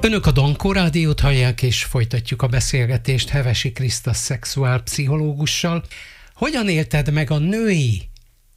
Önök a Dankó Rádiót hallják, és folytatjuk a beszélgetést Hevesi Kriszta szexuálpszichológussal. Hogyan élted meg a női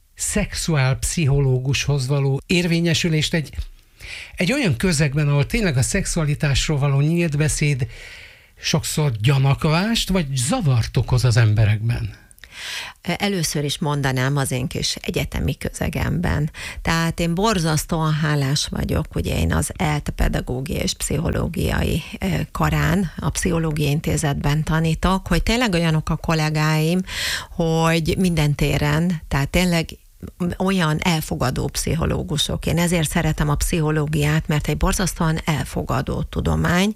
szexuálpszichológushoz való érvényesülést egy olyan közegben, ahol tényleg a szexualitásról való nyílt beszéd sokszor gyanakvást vagy zavart okoz az emberekben? Először is mondanám az én kis egyetemi közegemben. Tehát én borzasztóan hálás vagyok, ugye én az ELTE pedagógiai és pszichológiai karán, a Pszichológiai Intézetben tanítok, hogy tényleg olyanok a kollégáim, hogy minden téren, tehát tényleg olyan elfogadó pszichológusok. Én ezért szeretem a pszichológiát, mert egy borzasztóan elfogadó tudomány,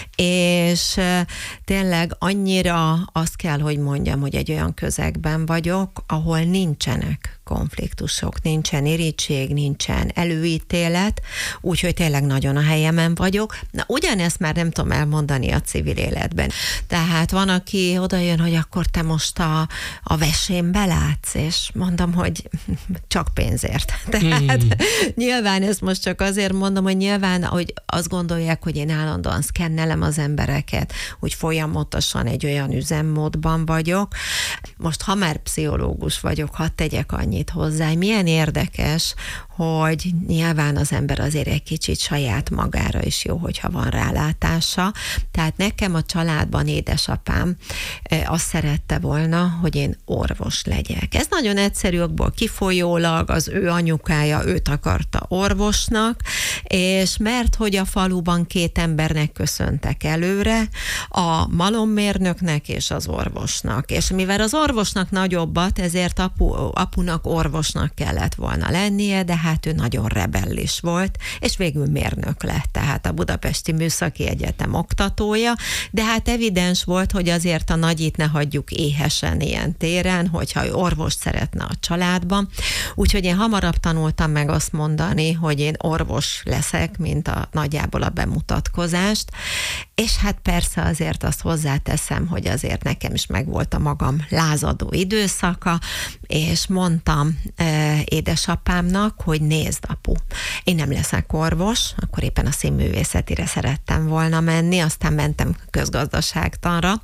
és tényleg annyira azt kell, hogy mondjam, hogy egy olyan közegben vagyok, ahol nincsenek konfliktusok, nincsen irigység, nincsen előítélet, úgyhogy tényleg nagyon a helyemen vagyok. Na, ugyanezt már nem tudom elmondani a civil életben. Tehát van, aki odajön, hogy akkor te most a vesémbe látsz, és mondom, hogy csak pénzért. Tehát nyilván ezt most csak azért mondom, hogy nyilván, hogy azt gondolják, hogy én állandóan szkennelem az embereket, hogy folyamatosan egy olyan üzemmódban vagyok. Most, ha már pszichológus vagyok, hadd tegyek annyit hozzá, milyen érdekes, hogy nyilván az ember azért egy kicsit saját magára is jó, hogyha van rálátása. Tehát nekem a családban édesapám azt szerette volna, hogy én orvos legyek. Ez nagyon egyszerű okból kifolyólag, az ő anyukája őt akarta orvosnak, és mert hogy a faluban két embernek köszöntek előre, a malommérnöknek és az orvosnak. És mivel az orvosnak nagyobbat, ezért apunak orvosnak kellett volna lennie, de hát ő nagyon rebellis volt, és végül mérnök lett, tehát a Budapesti Műszaki Egyetem oktatója, de hát evidens volt, hogy azért a nagyit ne hagyjuk éhesen ilyen téren, hogyha ő orvost szeretne a családban. Úgyhogy én hamarabb tanultam meg azt mondani, hogy én orvos leszek, mint nagyjából a bemutatkozást, és hát persze azért azt hozzáteszem, hogy azért nekem is megvolt a magam lázadó időszaka, és mondtam édesapámnak, hogy nézd, apu, én nem leszek orvos, akkor éppen a színművészetire szerettem volna menni, aztán mentem közgazdaságtanra,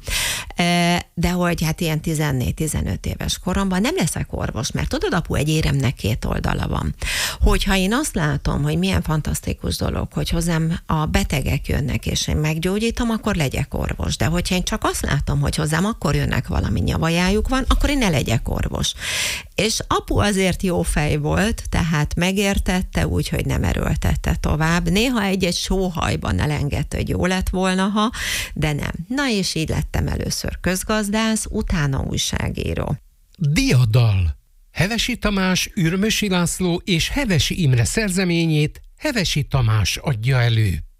de hogy hát ilyen 14-15 éves koromban nem leszek orvos, mert tudod, apu, egy éremnek két oldala van. Hogyha én azt látom, hogy milyen fantasztikus dolog, hogy hozzám a betegek jönnek, és én meggyógyítom, akkor legyek orvos. De hogyha én csak azt látom, hogy hozzám akkor jönnek, valami nyavajájuk van, akkor én ne legyek orvos. És apu azért jó fej volt, tehát megértette úgy, hogy nem erőltette tovább. Néha egy-egy sóhajban elengedte, hogy jó lett volna, de nem. Na és így lettem először közgazdász, utána újságíró. Diadal. Hevesi Tamás, Ürmösi László és Hevesi Imre szerzeményét Hevesi Tamás adja elő.